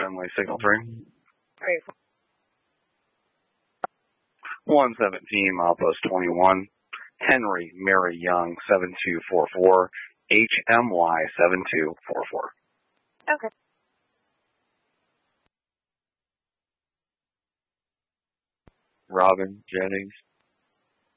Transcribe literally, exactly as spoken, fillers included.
Finley, signal three. All right. one seventeen, milepost twenty-one. Henry Mary Young, seven two four four. H M Y seven two four four. Okay. Robin Jennings,